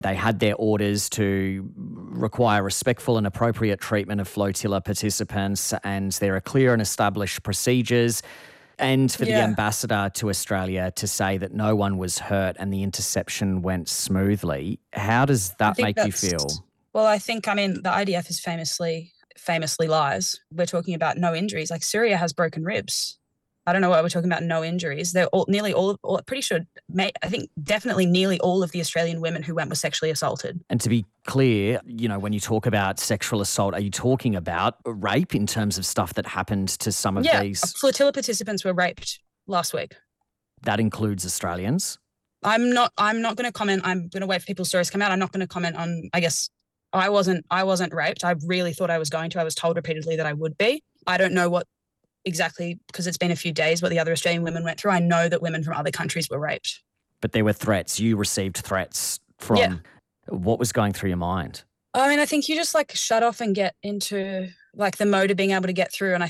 They had their orders to require respectful and appropriate treatment of flotilla participants, and there are clear and established procedures. And for the ambassador to Australia to say that no one was hurt and the interception went smoothly, how does that make you feel? Well, I think, the IDF is famously lies. We're talking about no injuries. Like, Syria has broken ribs. I don't know why we're talking about no injuries. They're nearly all, pretty sure, I think definitely nearly all of the Australian women who went were sexually assaulted. And to be clear, when you talk about sexual assault, are you talking about rape in terms of stuff that happened to some of these? Yeah, flotilla participants were raped last week. That includes Australians? I'm not going to comment. I'm going to wait for people's stories to come out. I'm not going to comment on, I guess, I wasn't raped. I really thought I was going to. I was told repeatedly that I would be. I don't know what exactly, because it's been a few days, what the other Australian women went through. I know that women from other countries were raped. But there were threats. You received threats from... Yeah. What was going through your mind? I think you just shut off and get into the mode of being able to get through. And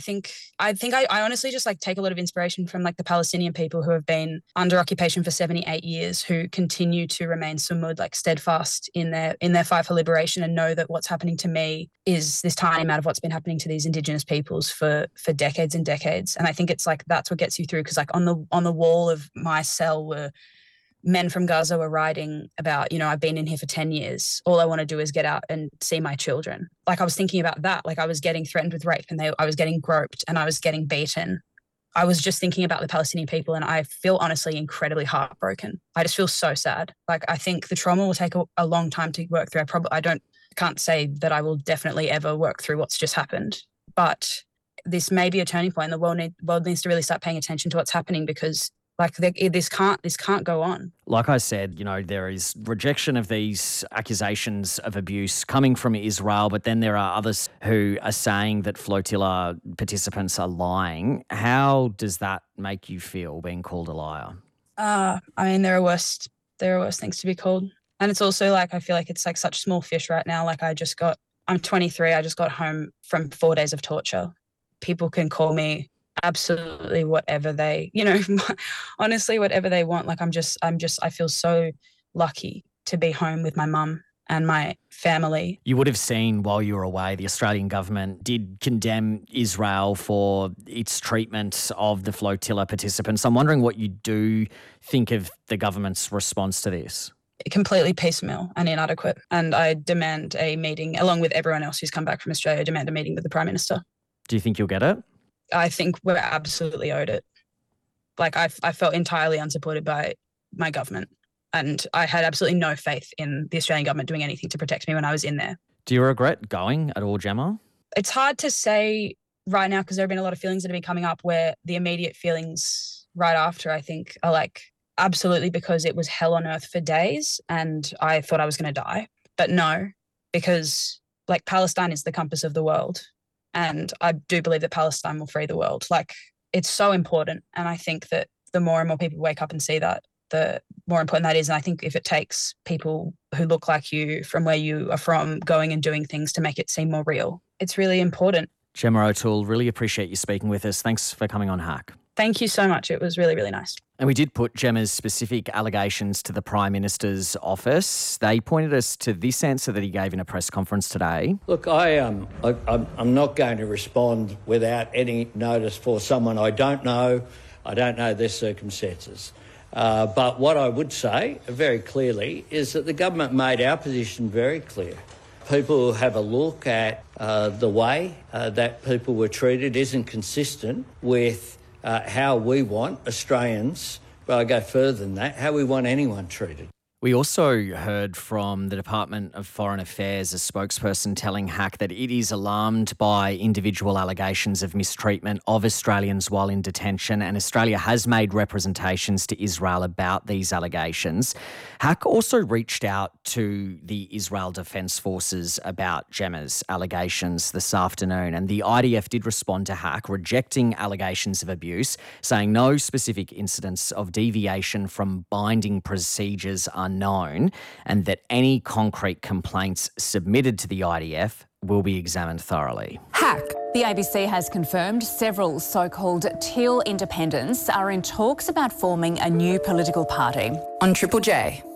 I honestly just take a lot of inspiration from the Palestinian people who have been under occupation for 78 years, who continue to remain sumud, steadfast in their fight for liberation, and know that what's happening to me is this tiny amount of what's been happening to these Indigenous peoples for decades and decades. And I think it's that's what gets you through, because on the wall of my cell were men from Gaza were writing about, I've been in here for 10 years. All I want to do is get out and see my children. I was thinking about that. I was getting threatened with rape, and I was getting groped, and I was getting beaten. I was just thinking about the Palestinian people, and I feel honestly incredibly heartbroken. I just feel so sad. I think the trauma will take a long time to work through. I can't say that I will definitely ever work through what's just happened, but this may be a turning point. The world needs to really start paying attention to what's happening, because this can't go on. Like I said, there is rejection of these accusations of abuse coming from Israel, but then there are others who are saying that flotilla participants are lying. How does that make you feel, being called a liar? There are worse things to be called. And it's also I feel it's such small fish right now. I'm 23. I just got home from 4 days of torture. People can call me absolutely whatever they, honestly, whatever they want. I feel so lucky to be home with my mum and my family. You would have seen while you were away, the Australian government did condemn Israel for its treatment of the flotilla participants. I'm wondering what you do think of the government's response to this. Completely piecemeal and inadequate. And I demand a meeting, along with everyone else who's come back from Australia, demand a meeting with the Prime Minister. Do you think you'll get it? I think we're absolutely owed it. I felt entirely unsupported by my government, and I had absolutely no faith in the Australian government doing anything to protect me when I was in there. Do you regret going at all, Gemma? It's hard to say right now, because there have been a lot of feelings that have been coming up, where the immediate feelings right after, I think, are absolutely, because it was hell on earth for days and I thought I was going to die. But no, because Palestine is the compass of the world. And I do believe that Palestine will free the world. It's so important. And I think that the more and more people wake up and see that, the more important that is. And I think if it takes people who look like you, from where you are from, going and doing things to make it seem more real, it's really important. Gemma O'Toole, really appreciate you speaking with us. Thanks for coming on Hack. Thank you so much. It was really, really nice. And we did put Gemma's specific allegations to the Prime Minister's office. They pointed us to this answer that he gave in a press conference today. Look, I'm not going to respond without any notice for someone I don't know. I don't know their circumstances. But what I would say very clearly is that the government made our position very clear. People who have a look at the way that people were treated isn't consistent with how we want Australians, but I go further than that, how we want anyone treated. We also heard from the Department of Foreign Affairs, a spokesperson telling Hack that it is alarmed by individual allegations of mistreatment of Australians while in detention, and Australia has made representations to Israel about these allegations. Hack also reached out to the Israel Defence Forces about Gemma's allegations this afternoon, and the IDF did respond to Hack, rejecting allegations of abuse, saying no specific incidents of deviation from binding procedures are known, and that any concrete complaints submitted to the IDF will be examined thoroughly. Hack. The ABC has confirmed several so-called teal independents are in talks about forming a new political party. On Triple J.